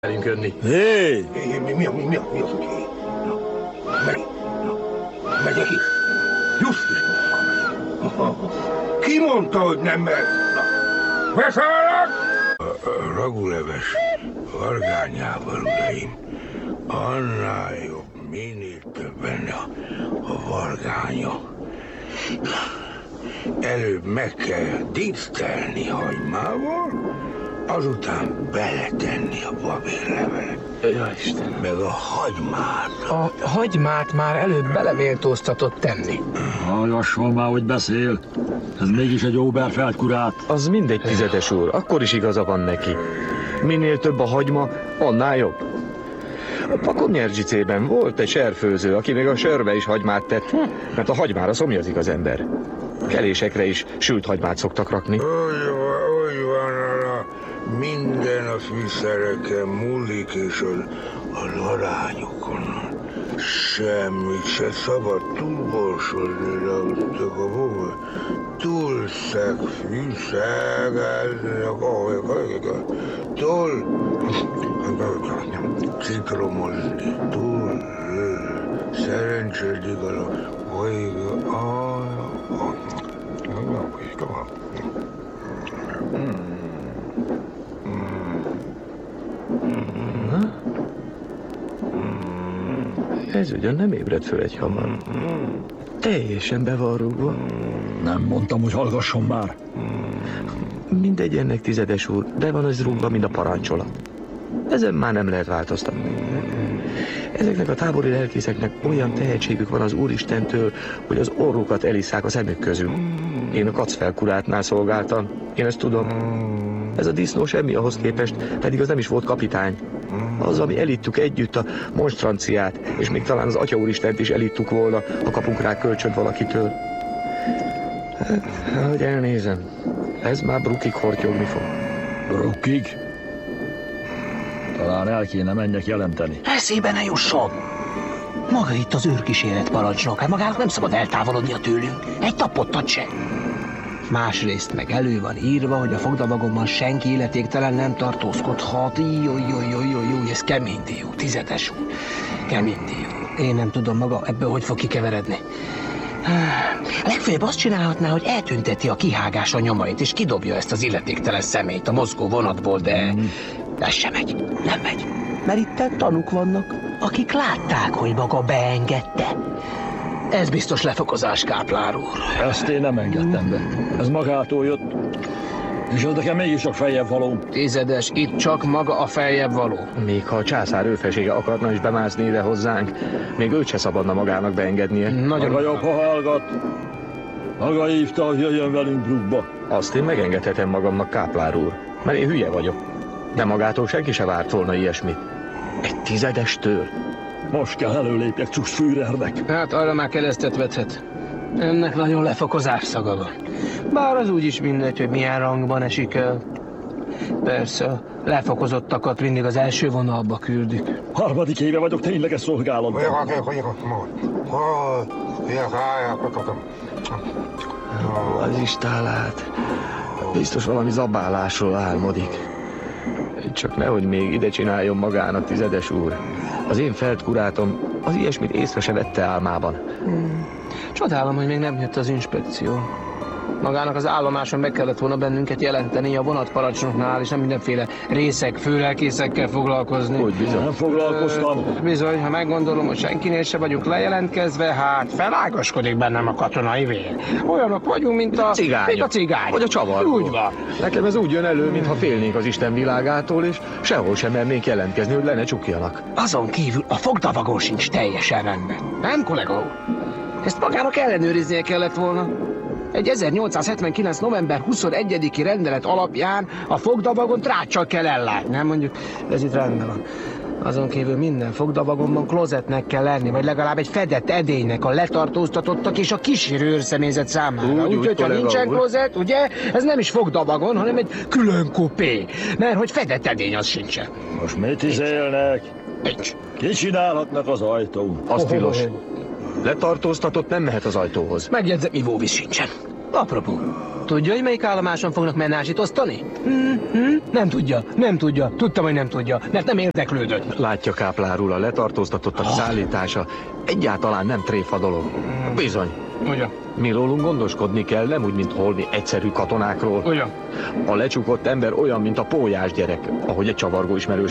velünk jönni. Hé! Mi az, aki? Megyek is. Justus mondta. Ki mondta, hogy nem megy? Beszállok! A raguleves vargányával, uraim, annál jobb, minél több benne a vargánya. Előbb meg kell dísztelni hagymával, azután beletenni a babérlevelet. Ja, Istenem. Meg a hagymát. A hagymát már előbb belevéltóztatott tenni. Hallgasson már, hogy beszél. Ez mégis egy Oberfeldkurát. Az mindegy, tizedes úr, akkor is igaza van neki. Minél több a hagyma, annál jobb. A Pakonyerdzsicében volt egy serfőző, aki még a sörbe is hagymát tett, mert a hagymára szomjazik az ember. Kelésekre is sült hagymát szoktak rakni. Úgy van, minden a fűszereken múlik, és az arányokon. Semmit se szabad túlborsodni, ragasztok a bóba. Túlszeg, fűszeg, citromozni, túl szerencsédik a Ez ugyan nem ébredt föl egy hamar. Teljesen be van rúgva. Nem mondtam, hogy hallgasson már. Mindegy ennek, tizedes úr, be van ez rúgva, mint a parancsolat. Ezen már nem lehet változtatni. Ezeknek a tábori lelkészeknek olyan tehetségük van az Úristentől, hogy az orrukat elisszák a szemük közül. Én a Kacfeldkurátnál szolgáltam, én ezt tudom. Ez a disznó semmi ahhoz képest, pedig az nem is volt kapitány. Az, ami elittük együtt a monstranciát, és még talán az Atya Úristent is elittuk volna, ha kapunk rá kölcsönt valakitől. Hát, ahogy elnézem, ez már brukig hortyogni fog. Brukig? Talán el kéne menjek jelenteni. Eszébe ne jusson! Maga itt az őrkíséret parancsnok, hát magának nem szabad eltávolodnia tőlünk. Egy tapottat se. Másrészt meg elő van írva, hogy a fogdavagomban senki illetéktelen nem tartózkodhat. Jó, ez kemény dió, tizedes úr. Kemény dió. Én nem tudom maga ebből hogy fog kikeveredni. Legfeljebb azt csinálhatná, hogy eltünteti a kihágása nyomait, és kidobja ezt az illetéktelen személyt a mozgó vonatból, de ez sem megy, nem megy. Mert itt tanúk vannak, akik látták, hogy maga beengedte. Ez biztos lefokozás, káplár úr. Ezt én nem engedtem be. Ez magától jött. És az nekem mégis csak feljebb való. Tizedes, itt csak maga a feljebb való. Még ha a császár őfelsége akarna is bemászni ide hozzánk, még őt se szabadna magának beengednie. Nagyon Maga jobb, ha hallgat. Maga hívta, hogy jöjjön velünk Bruckba. Azt én megengedhetem magamnak, káplár úr, mert én hülye vagyok. De magától senki se várt volna ilyesmit. Egy tizedestől. Most kell előlépjek Csus Führernek. Hát arra már keresztet vethet. Ennek nagyon lefokozás szaga van. Bár az úgyis mindegy, hogy milyen rangban esik el. Persze, a lefokozottakat mindig az első vonalba küldik. Harmadik éve vagyok tényleges szolgálatban. Az istálát. Biztos valami zabálásról álmodik. Csak nehogy még ide csináljon magának, tizedes úr. Az én feldkurátom az ilyesmit észre se vette álmában. Csodálom, hogy még nem jött az inspekció. Magának az állomáson meg kellett volna bennünket jelenteni a vonatparancsnoknál, és nem mindenféle részek, főlelkészekkel foglalkozni. Úgy bizony. Nem foglalkoztam. Bizony, ha meggondolom, hogy senkinél se vagyunk lejelentkezve, hát felágaskodik bennem a katonai vér. Olyanok vagyunk, mint a cigány. Vagy a csavargó. Úgy van. Nekem ez úgy jön elő, mintha félnénk az Isten világától, és sehol sem mernénk jelentkezni, hogy le ne csukjanak. Azon kívül a fogdavagon sincs teljesen rendben. Nem, kollega úr? Ezt magának ellenőriznie kellett volna. Egy 1879. november 21-i rendelet alapján a fogdavagon tráccsal kell ellátni. Nem mondjuk, ez itt rendben van. Azon kívül minden fogdavagonban klozetnek kell lenni, vagy legalább egy fedett edénynek a letartóztatottak és a kísérő őrszemélyzet számára. Úgyhogy, ha nincsen klozet, ugye, ez nem is fogdavagon, hanem egy külön kupé. Mert hogy fedett edény az sincsen. Most mit izélnek? Nincs. Ki csinálhatnak az ajtón? Az tilos. Letartóztatott nem mehet az ajtóhoz. Megjegyzem, ivóvíz sincsen. Apropó, Tudja, hogy melyik állomáson fognak menázsit osztani? Nem tudja, nem tudja. Tudtam, hogy nem tudja, mert nem érdeklődött. Látja, káplár úr, a letartóztatottak szállítása egyáltalán nem tréfa dolog. Bizony. Ugye? Mi rólunk gondoskodni kell, nem úgy, mint holmi egyszerű katonákról. Ugye? A lecsukott ember olyan, mint a pólyás gyerek, ahogy egy csavargó ismerős